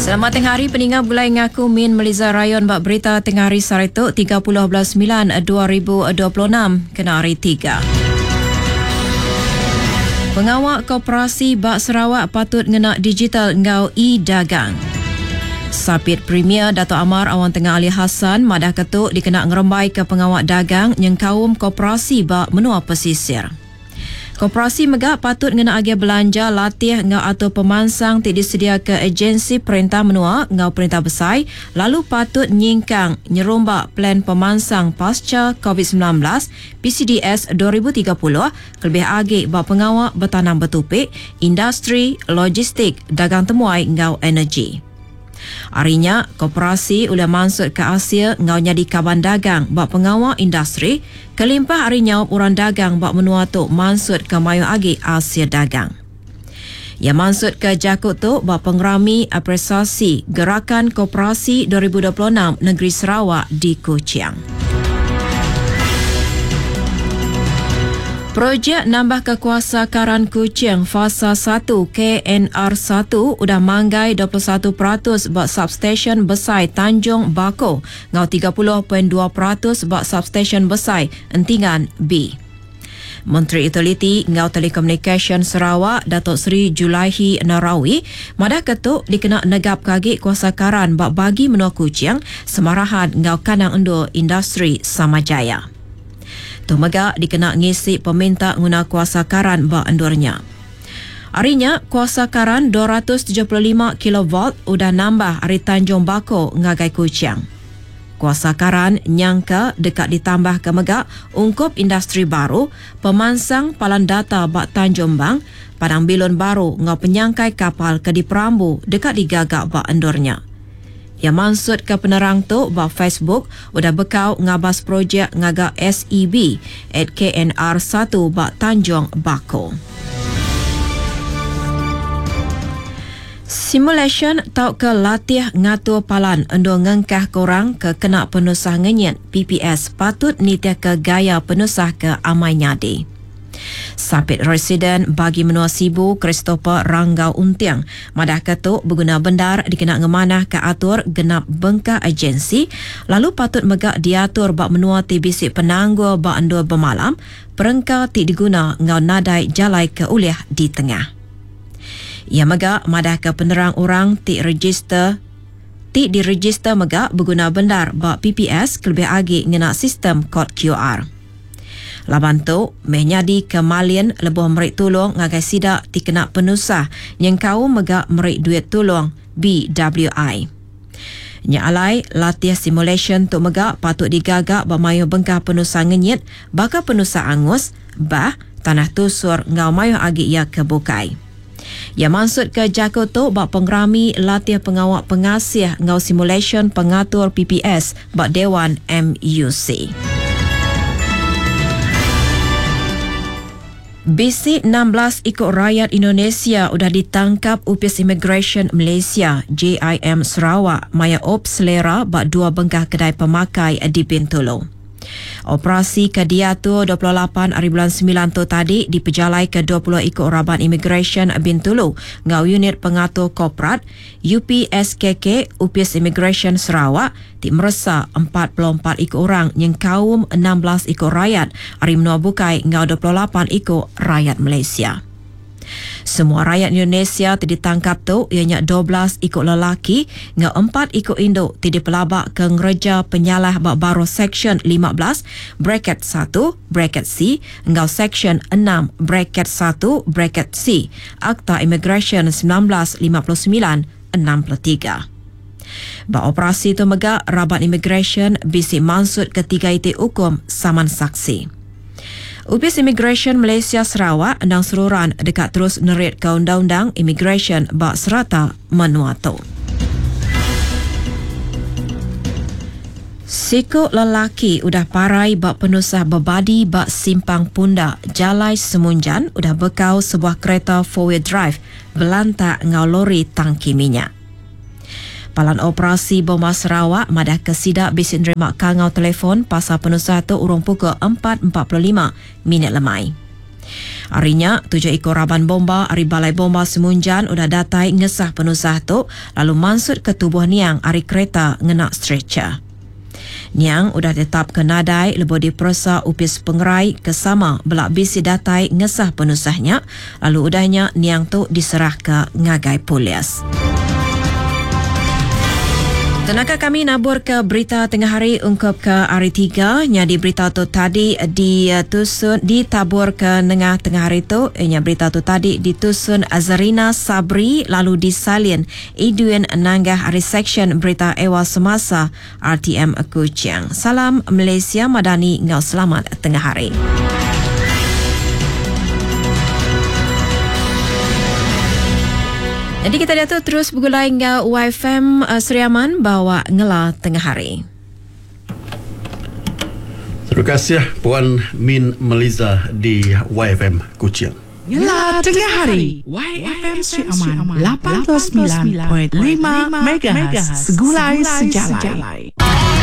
Selamat tengah hari, peningat bulai ngaku Min Meliza Rayon bak berita tengah hari Sarituk 30/9/2026 kena hari 3. Pengawak Koperasi Bak Sarawak patut ngena digital ngau e-dagang. Sapit Premier Dato' Amar Awan Tengah Ali Hassan madah ketuk dikena ngerembai ke pengawak dagang yang kaum koperasi bak menua pesisir. Koperasi Megak patut ngena agi belanja latih ngau atau pemansang tidak disedia ke agensi perintah menua ngau perintah besar, lalu patut nyingkang nyerombak plan pemansang pasca COVID-19 PCDS 2030 kelebih agi bak pengawak bertanam bertupik, industri, logistik, dagang temuai ngau energi. Harinya, koperasi ulah mansut ke Asia ngau nyadi kaban dagang bak pengawal industri, kelimpah harinya orang dagang bak menua tu mansut ke mayu agi Asia dagang. Yang mansut ke jakut tu bak pengerami apresiasi Gerakan Koperasi 2026 Negeri Sarawak di Kuching. Projek nambah kekuasakaran Kuching Fasa 1 KNR1 udah manggai 21% bak substation besar Tanjung Bako ngau 30.2% bak substation besar Entingan B. Menteri Utiliti ngau Telekomunikasi Sarawak Datuk Seri Julaihi Narawi madah ketuk dikena negap kagi kuasakaran bak bagi menua Kuching semarahan ngau kanang endu industri Samajaya. Megak dikena ngisi peminta guna kuasakaran bak endurnya. Harinya, kuasakaran 275 kV udah nambah hari Tanjung Bako ngagai Kuching. Kuasakaran nyangka dekat ditambah ke Megak ungkup industri baru, pemansang palan data bak Tanjung Bang, padang bilon baru ngau penyangkai kapal ke di Perambu dekat digagak bak endurnya. Yang mansut ke penerang tu bak Facebook udah bekau ngabas projek ngaga SEB at KNR1 bak Tanjung Bako. Simulation tau ke latih ngatur palan endo ngengkah korang ke kena penusah ngenyet PPS patut nitia ke gaya penusah ke amai nyadi. Sapit residen bagi menua Sibu Christopher Ranggau Untiang madah ketuk berguna bendar dikena ngemanah ke atur genap bengkah agensi lalu patut megak diatur bak menua TBC penangguh bak endua bermalam perengka ti diguna ngau nadai jalai ke uliah di tengah. Ia megak madah ke penerang orang ti diregister megak berguna bendar bak PPS kelebih agi ngena sistem kod QR. Laban tu, menyadi kemalian lebuh merik tolong ngagai sidak dikena penusah yang kau megak merik duit tolong BWI. Nyalai, latih simulation tu megak patut digagak bermayu bengkah penusah ngenyit baka penusah angus, bah, tanah tusur ngau mayu agi ia kebukai. Yang maksud ke jakut tu bak pengerami latih pengawak pengasih ngau simulation pengatur PPS bak Dewan MUC. Bisik 16 ikut rakyat Indonesia udah ditangkap Upis Immigration Malaysia JIM Sarawak maya op selera bak dua bengkah kedai pemakai di Bintulu. Operasi Kediatu 28 hari bulan 9 tu tadi dipejalai ke 20 ikut Raban Immigration Bintulu ngau unit pengatur korporat UPSKK Upis Immigration Sarawak di meresa 44 ikut orang yang kaum 16 ikut rakyat hari menua bukai ngau 28 ikut rakyat Malaysia. Semua rakyat Indonesia ditangkap tu ianya 12 ikut lelaki ngau 4 ikut induk dipelabak ke ngereja penyalah bak baru Section 15 bracket 1 bracket C ngau Section 6 bracket 1 bracket C Akta Immigration 1959-63. Bak operasi tu megak Rabat Immigration bisi mansut ketiga itik hukum saman saksi. Upis Immigration Malaysia Sarawak endang seruran dekat terus nerit ke undang-undang Immigration bak serata Menuatu. Sikuk lelaki udah parai bak penusah berbadi bak simpang pundak Jalai Semunjan udah bekau sebuah kereta 4-wheel drive belantak ngau lori tangki minyak. Palan operasi Bomba Sarawak madah ke sidak bisin nerima kangau telefon pasal penusah tu urung pukul 4.45 minit lemai. Arinya 7 ekor raban bomba ari balai bomba Semunjan udah datai ngesah penusah tu lalu mansut ke tubuh niang ari kereta ngenak stretcher. Niang udah tetap ke nadai lebo diperasa upis pengerai kesama belak bisi datai ngesah penusahnya lalu udahnya niang tu diserah ke ngagai polis. Tenaga kami nabur ke berita tengah hari ungkap ke hari 3. Nya di berita tu tadi ditabur ke tengah hari tu. Nya berita tu tadi ditusun Azarina Sabri lalu disalin Edwin Nanggah hari seksyen berita ewa semasa RTM Kuching. Salam Malaysia Madani, ngau selamat tengah hari. Jadi kita lihat tu terus bergulai hingga YFM Seriaman bawa ngela tengah hari. Terima kasih Puan Min Meliza di YFM Kuching. Ngela tengah hari. YFM Seriaman 89.5 MHz. Segulai sejalai.